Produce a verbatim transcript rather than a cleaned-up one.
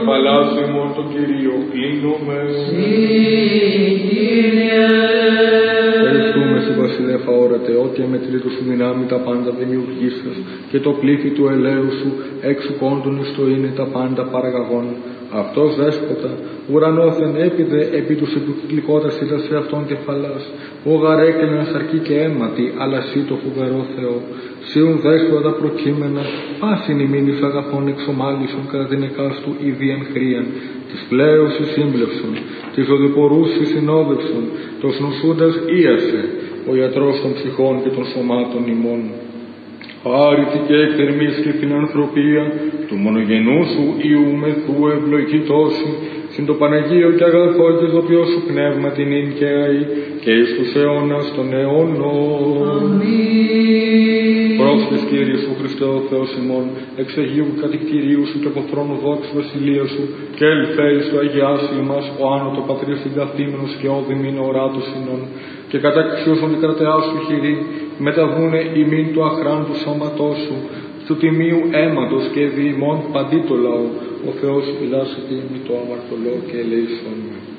κεφαλάς ημών τον Κύριο κλείνομαι. Ευχαριστούμε στη βασιλέφα όρατε, ότι αμετρήτω σου δυνάμει τα πάντα δημιουργήσας και το πλήθη του ελαίου σου έξω κόντων εις το είναι τα πάντα παραγαγών. Αυτός δέσποτα, ουρανόθεν έπιδε επί τους επικυκλικότας είδα σε αυτόν κεφαλάς, ο γαρέκλαινας αρκεί και αίματι, αλλά σύ το φοβερό Θεό. Σίουν δέσποτα προκείμενα, πάσιν ημίνης αγαθών εξομάλισον κατά την εκάστου ιδίαν χρίαν, της πλέωσης σύμπλευσον, της οδηπορούσης συνόδευσον, τος νοσούντας ίασε, ο ιατρός των ψυχών και των σωμάτων ημών. Άρητη και εκθερμής και φιλανθρωπία, του μονογενού σου Υιού μεθού ευλογική τόση, συν το Παναγίο και αγαθό και το ποιο σου πνεύμα την ίν και αή, και εις τους αιώνας των αιώνων. Αμήν. Πρόσφης Κύριε σου Χριστέ ο Θεός ημών, εξ Αγίου κατοικητηρίου σου και από θρόνου δόξου βασιλεία σου, και ελθέη σου αγιάσει ημάς ο άνω το πατρίς συγκαθήμενος και όδημην οράτος ημών, και καταξιούσον την κρατεά σου χειρή, μεταβούνε ημίν του αχράντου σώματός σου, του τιμίου αίματος και δι' ημών παντί το λαό. Ο Θεός φυλάσσεται ημί το αμαρτωλό και ελεησόν.